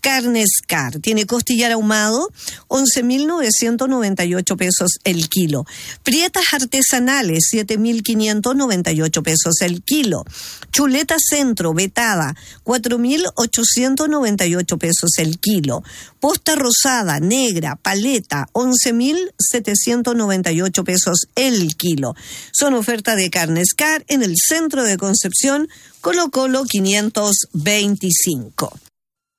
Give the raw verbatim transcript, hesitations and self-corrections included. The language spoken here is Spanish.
Carnes Car. Tiene costillar ahumado, once mil novecientos noventa y ocho pesos el kilo. Prietas artesanales, siete mil quinientos noventa y ocho pesos el kilo. Chuleta Centro, vetada, cuatro mil ochocientos noventa y ocho pesos el kilo. Posta rosada, negra, paleta, once mil setecientos noventa y ocho pesos el kilo. Son ofertas de Carnes Car en el centro de Concepción, Colo Colo quinientos veinticinco.